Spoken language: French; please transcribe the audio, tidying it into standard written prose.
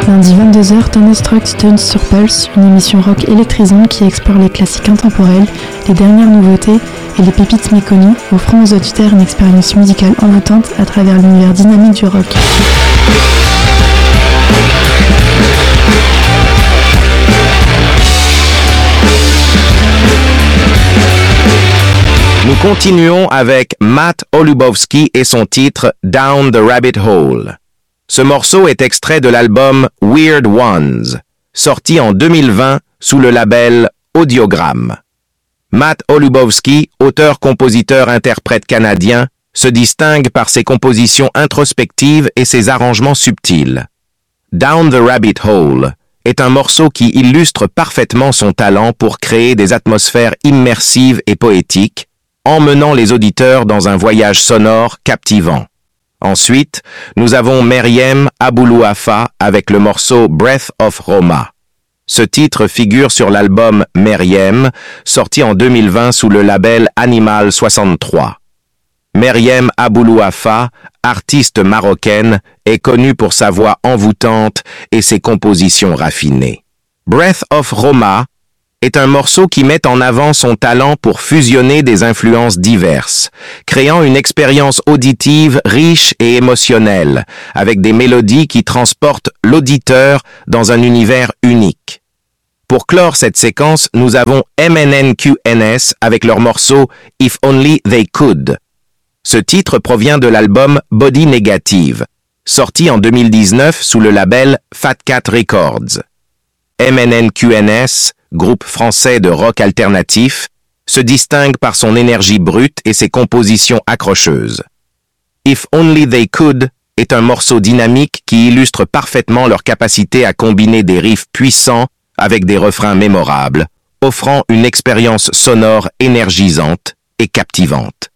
Lundi 22h, Thunderstruck Tunes sur Pulse, une émission rock électrisante qui explore les classiques intemporels, les dernières nouveautés et les pépites méconnues, offrant aux auditeurs une expérience musicale envoûtante à travers l'univers dynamique du rock. Nous continuons avec Matt Olubowski et son titre Down the Rabbit Hole. Ce morceau est extrait de l'album Weird Ones, sorti en 2020 sous le label Audiogramme. Matt Olubowski, auteur-compositeur-interprète canadien, se distingue par ses compositions introspectives et ses arrangements subtils. Down the Rabbit Hole est un morceau qui illustre parfaitement son talent pour créer des atmosphères immersives et poétiques, emmenant les auditeurs dans un voyage sonore captivant. Ensuite, nous avons Meriem Aboulouafa avec le morceau Breath of Roma. Ce titre figure sur l'album Meriem, sorti en 2020 sous le label Animal 63. Meriem Aboulouafa, artiste marocaine, est connue pour sa voix envoûtante et ses compositions raffinées. Breath of Roma est un morceau qui met en avant son talent pour fusionner des influences diverses, créant une expérience auditive riche et émotionnelle, avec des mélodies qui transportent l'auditeur dans un univers unique. Pour clore cette séquence, nous avons MNNQNS avec leur morceau If Only They Could. Ce titre provient de l'album Body Negative, sorti en 2019 sous le label Fat Cat Records. MNNQNS, groupe français de rock alternatif, se distingue par son énergie brute et ses compositions accrocheuses. If Only They Could est un morceau dynamique qui illustre parfaitement leur capacité à combiner des riffs puissants avec des refrains mémorables, offrant une expérience sonore énergisante et captivante.